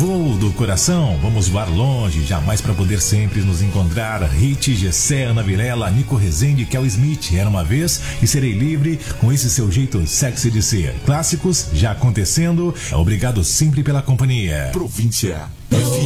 Voo do coração, vamos voar longe, jamais pra poder sempre nos encontrar. Hit, Gessé, Ana Vilela, Nico Rezende, Kel Smith, Era Uma Vez e Serei Livre, com esse seu jeito sexy de ser. Clássicos já acontecendo, obrigado sempre pela companhia. Província